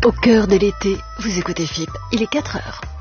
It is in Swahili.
Au cœur de l'été, vous écoutez FIP, il est 4 heures.